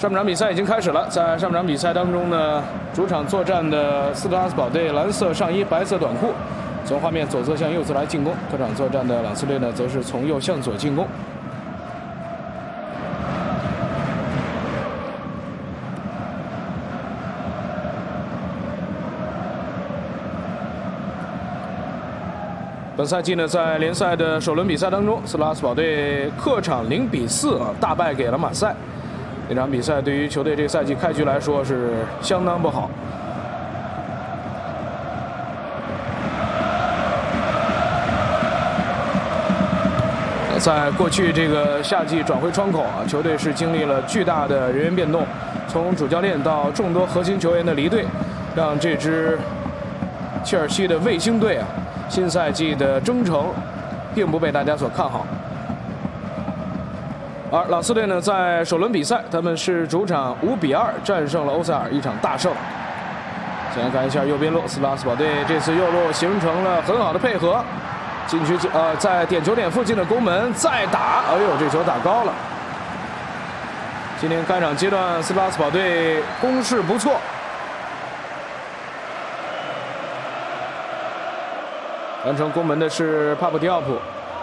上半场比赛已经开始了，在上半场比赛当中呢，主场作战的斯特拉斯堡队蓝色上衣、白色短裤，从画面左侧向右侧来进攻；客场作战的朗斯队呢，则是从右向左进攻。本赛季呢，在联赛的首轮比赛当中，斯特拉斯堡队客场0比4大败给了马赛。这场比赛对于球队这个赛季开局来说是相当不好。在过去这个夏季转会窗口球队是经历了巨大的人员变动，从主教练到众多核心球员的离队，让这支切尔西的卫星队新赛季的征程并不被大家所看好。而朗斯队呢，在首轮比赛，他们是主场5比2战胜了欧塞尔，一场大胜。先来看一下右边路，斯特拉斯堡队这次右路形成了很好的配合，禁区在点球点附近的攻门再打，哎呦，这球打高了。今天开场阶段，斯特拉斯堡队攻势不错。完成攻门的是帕普迪奥普。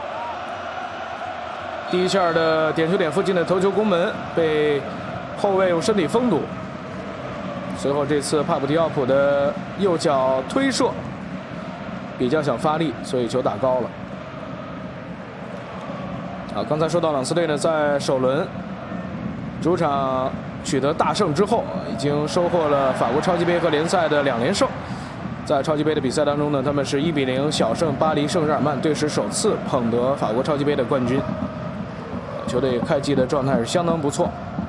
第一下的点球点附近的头球攻门被后卫用身体封堵，随后这次帕普迪奥普的右脚推射比较想发力，所以球打高了。刚才说到朗斯队呢，在首轮主场取得大胜之后，已经收获了法国超级杯和联赛的2连胜。在超级杯的比赛当中呢，他们是1比0小胜巴黎圣日耳曼，队史首次捧得法国超级杯的冠军。球队开季的状态是相当不错。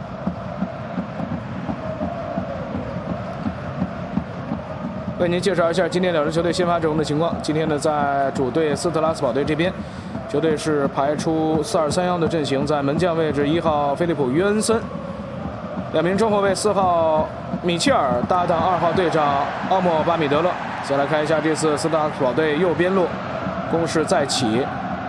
为您介绍一下今天2支球队先发阵容的情况。今天呢，在主队斯特拉斯堡队这边，球队是排出4-2-3-1的阵型，在门将位置1号菲利普·约恩森，2名中后卫4号米切尔搭档2号队长奥莫巴米德勒。再来看一下这次斯特拉斯堡队右边路攻势再起。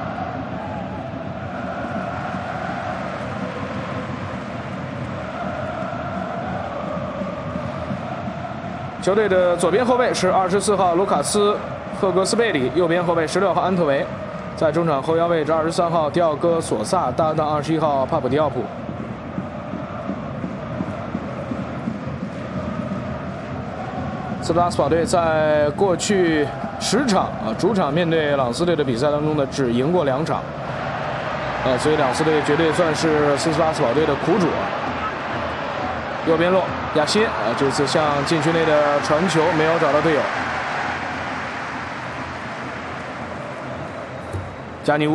球队的左边后卫是24号卢卡斯·赫格斯贝里，右边后卫16号安特维，在中场后腰位置23号迪奥戈·索萨搭档21号帕普迪奥普。斯特拉斯堡队在过去10场主场面对朗斯队的比赛当中呢，只赢过2场，所以朗斯队绝对算是斯特拉斯堡队的苦主。右边路亚辛这次向禁区内的传球没有找到队友。加尼乌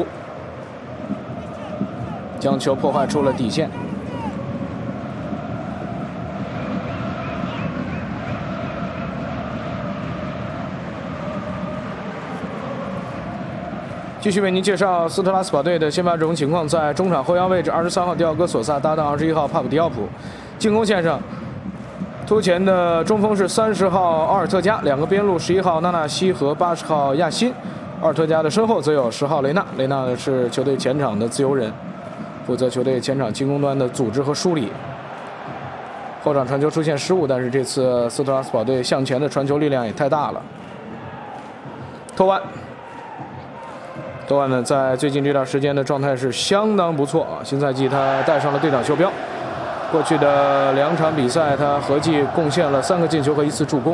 将球破坏出了底线。继续为您介绍斯特拉斯堡队的先发阵容情况。在中场后腰位置23号迪奥戈·索萨搭档21号帕普迪奥普。进攻线上，突前的中锋是30号奥尔特加，2个边路11号纳纳西和80号亚辛。奥尔特加的身后则有10号雷纳，雷纳呢是球队前场的自由人，负责球队前场进攻端的组织和梳理。后场传球出现失误，但是这次斯特拉斯堡队向前的传球力量也太大了。托万呢，在最近这段时间的状态是相当不错新赛季他带上了队长袖标。过去的2场比赛，他合计贡献了3个进球和1次助攻。